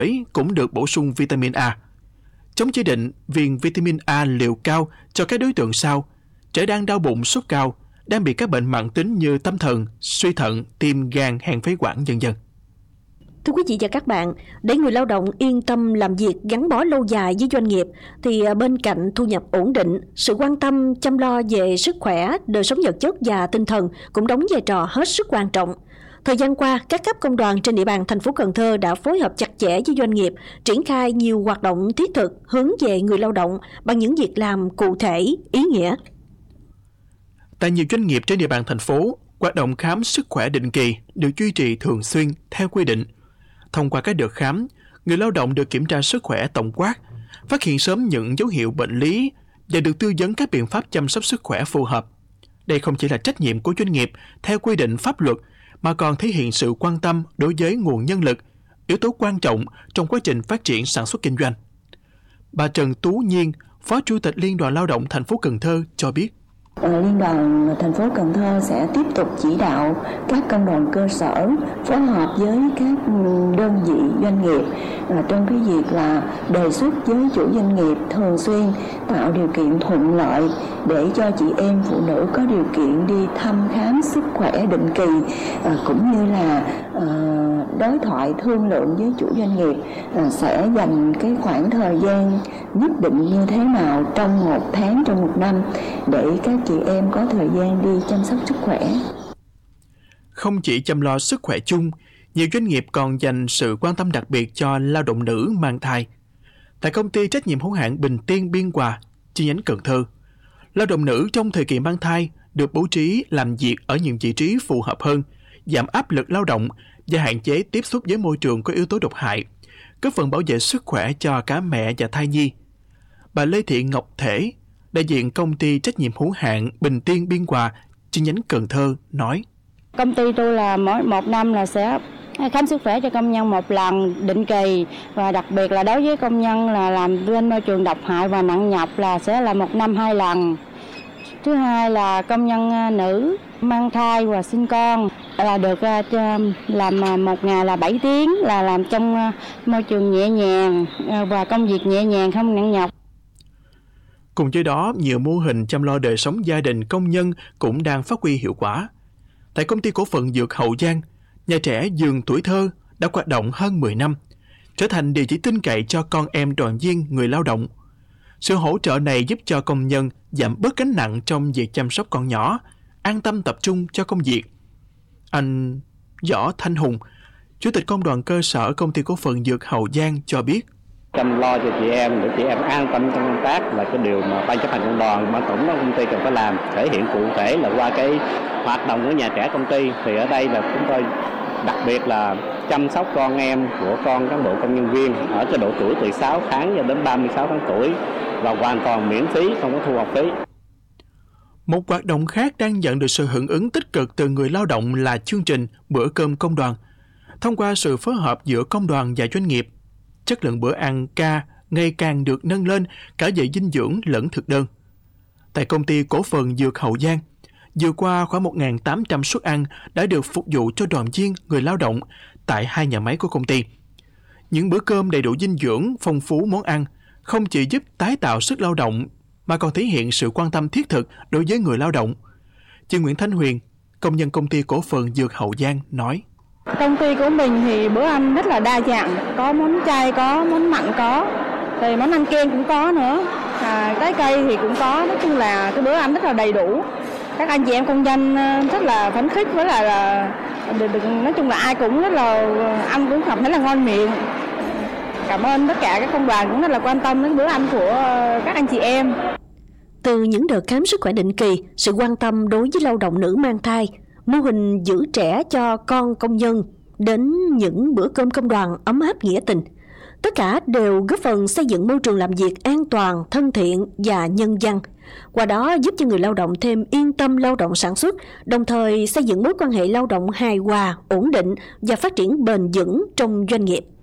ấy cũng được bổ sung vitamin A. Chống chỉ định viên vitamin A liều cao cho các đối tượng sau: trẻ đang đau bụng, sốt cao, đang bị các bệnh mãn tính như tâm thần, suy thận, tim, gan, hèn phế quản, vân vân. Thưa quý vị và các bạn, để người lao động yên tâm làm việc gắn bó lâu dài với doanh nghiệp thì bên cạnh thu nhập ổn định, sự quan tâm chăm lo về sức khỏe, đời sống vật chất và tinh thần cũng đóng vai trò hết sức quan trọng. Thời gian qua, các cấp công đoàn trên địa bàn thành phố Cần Thơ đã phối hợp chặt chẽ với doanh nghiệp, triển khai nhiều hoạt động thiết thực hướng về người lao động bằng những việc làm cụ thể, ý nghĩa. Tại nhiều doanh nghiệp trên địa bàn thành phố, hoạt động khám sức khỏe định kỳ được duy trì thường xuyên theo quy định. Thông qua các đợt khám, người lao động được kiểm tra sức khỏe tổng quát, phát hiện sớm những dấu hiệu bệnh lý và được tư vấn các biện pháp chăm sóc sức khỏe phù hợp. Đây không chỉ là trách nhiệm của doanh nghiệp theo quy định pháp luật, mà còn thể hiện sự quan tâm đối với nguồn nhân lực, yếu tố quan trọng trong quá trình phát triển sản xuất kinh doanh. Bà Trần Tú Nhiên, Phó Chủ tịch Liên đoàn Lao động thành phố Cần Thơ cho biết. Liên đoàn thành phố Cần Thơ sẽ tiếp tục chỉ đạo các công đoàn cơ sở phối hợp với các đơn vị doanh nghiệp trong cái việc là đề xuất với chủ doanh nghiệp thường xuyên tạo điều kiện thuận lợi để cho chị em phụ nữ có điều kiện đi thăm khám sức khỏe định kỳ, cũng như là đối thoại thương lượng với chủ doanh nghiệp sẽ dành cái khoảng thời gian nhất định như thế nào trong 1 tháng, trong 1 năm để các chị em có thời gian đi chăm sóc sức khỏe. Không chỉ chăm lo sức khỏe chung, nhiều doanh nghiệp còn dành sự quan tâm đặc biệt cho lao động nữ mang thai. Tại công ty trách nhiệm hữu hạn Bình Tiên Biên Hòa, chi nhánh Cần Thơ, lao động nữ trong thời kỳ mang thai được bố trí làm việc ở những vị trí phù hợp hơn, giảm áp lực lao động và hạn chế tiếp xúc với môi trường có yếu tố độc hại, góp phần bảo vệ sức khỏe cho cả mẹ và thai nhi. Bà Lê Thị Ngọc Thể, đại diện công ty trách nhiệm hữu hạn Bình Tiên Biên Hòa, chi nhánh Cần Thơ nói: Công ty tôi là mỗi 1 năm là sẽ khám sức khỏe cho công nhân 1 lần định kỳ, và đặc biệt là đối với công nhân là làm bên môi trường độc hại và nặng nhọc là sẽ là 1 năm 2 lần. Thứ hai là công nhân nữ mang thai và sinh con là được làm 1 ngày là 7 tiếng, là làm trong môi trường nhẹ nhàng và công việc nhẹ nhàng không nặng nhọc. Cùng với đó, nhiều mô hình chăm lo đời sống gia đình công nhân cũng đang phát huy hiệu quả. Tại công ty cổ phần Dược Hậu Giang, nhà trẻ Giường Tuổi Thơ đã hoạt động hơn 10 năm, trở thành địa chỉ tin cậy cho con em đoàn viên người lao động. Sự hỗ trợ này giúp cho công nhân giảm bớt gánh nặng trong việc chăm sóc con nhỏ, an tâm tập trung cho công việc. Anh Võ Thanh Hùng, Chủ tịch Công đoàn cơ sở Công ty cổ phần Dược Hậu Giang cho biết: chăm lo cho chị em để chị em an tâm trong công tác là cái điều mà ban chấp hành công đoàn, ban tổng công ty cần phải làm, thể hiện cụ thể là qua cái hoạt động của nhà trẻ công ty. Thì ở đây là chúng tôi đặc biệt là chăm sóc con em của con cán bộ công nhân viên ở cái độ tuổi từ 6 tháng cho đến 36 tháng tuổi và hoàn toàn miễn phí, không có thu học phí. Một hoạt động khác đang nhận được sự hưởng ứng tích cực từ người lao động là chương trình Bữa cơm công đoàn. Thông qua sự phối hợp giữa công đoàn và doanh nghiệp, chất lượng bữa ăn ca ngày càng được nâng lên cả về dinh dưỡng lẫn thực đơn. Tại công ty cổ phần Dược Hậu Giang, vừa qua khoảng 1.800 suất ăn đã được phục vụ cho đoàn viên người lao động tại 2 nhà máy của công ty. Những bữa cơm đầy đủ dinh dưỡng, phong phú món ăn không chỉ giúp tái tạo sức lao động mà còn thể hiện sự quan tâm thiết thực đối với người lao động. Chị Nguyễn Thanh Huyền, công nhân công ty cổ phần Dược Hậu Giang nói: Công ty của mình thì bữa ăn rất là đa dạng, có món chay có, món mặn có, thì món ăn kem cũng có nữa, trái cây thì cũng có. Nói chung là cái bữa ăn rất là đầy đủ. Các anh chị em công nhân rất là phấn khích, với lại là nói chung là ai cũng rất là ăn cũng cảm thấy là ngon miệng. Cảm ơn tất cả các công đoàn cũng rất là quan tâm đến bữa ăn của các anh chị em. Từ những đợt khám sức khỏe định kỳ, sự quan tâm đối với lao động nữ mang thai, mô hình giữ trẻ cho con công nhân, đến những bữa cơm công đoàn ấm áp nghĩa tình, tất cả đều góp phần xây dựng môi trường làm việc an toàn, thân thiện và nhân văn. Qua đó giúp cho người lao động thêm yên tâm lao động sản xuất, đồng thời xây dựng mối quan hệ lao động hài hòa, ổn định và phát triển bền vững trong doanh nghiệp.